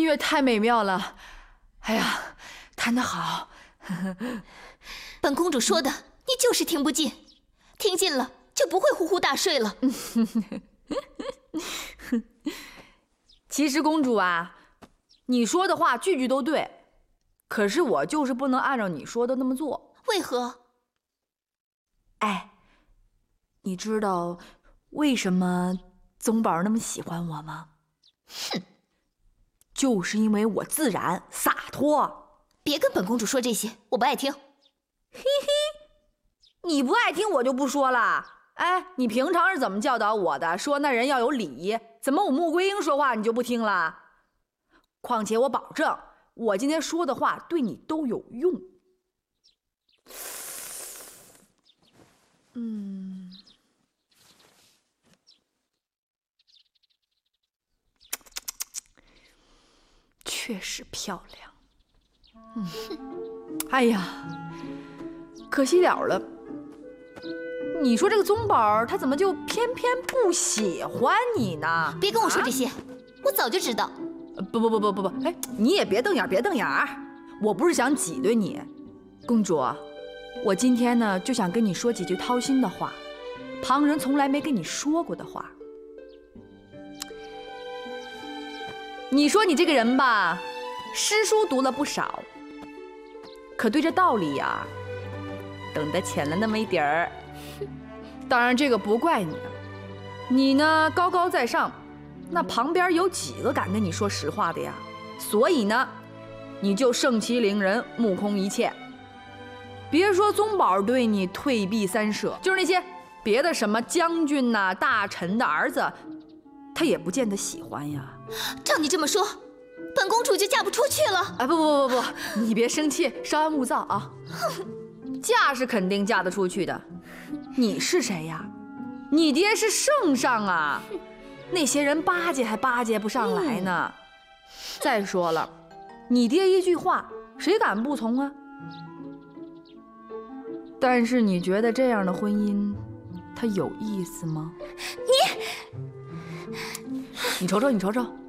乐太美妙了，哎呀，弹得好。 本公主说的，你就是听不进，听进了就不会呼呼大睡了。 其实公主啊，你说的话句句都对，可是我就是不能按照你说的那么做。 为何？ 哎，你知道为什么宗宝那么喜欢我吗？ 哼， 就是因为我自然洒脱。 别跟本公主说这些，我不爱听。 嘿嘿，你不爱听我就不说了。哎，你平常是怎么教导我的？说那人要有礼仪，怎么我穆桂英说话你就不听了？况且我保证，我今天说的话对你都有用。确实漂亮。哎呀，可惜了了。你说这个宗宝他怎么就偏偏不喜欢你呢？ 别跟我说这些，我早就知道。 不，哎，你也别瞪眼，别瞪眼儿。我不是想挤兑你，公主，我今天呢就想跟你说几句掏心的话，旁人从来没跟你说过的话。你说你这个人吧，诗书读了不少，可对这道理呀，懂得浅了那么一点儿。当然这个不怪你，你呢高高在上，那旁边有几个敢跟你说实话的呀？所以呢，你就盛其凌人，目空一切。别说宗宝对你退避三舍，就是那些别的什么将军呐、大臣的儿子，他也不见得喜欢呀。 照你这么说，本公主就嫁不出去了。 啊不，你别生气，稍安勿躁啊。嫁是肯定嫁得出去的。你是谁呀？你爹是圣上啊，那些人巴结还巴结不上来呢。再说了，你爹一句话，谁敢不从啊？但是你觉得这样的婚姻，它有意思吗？你瞅瞅，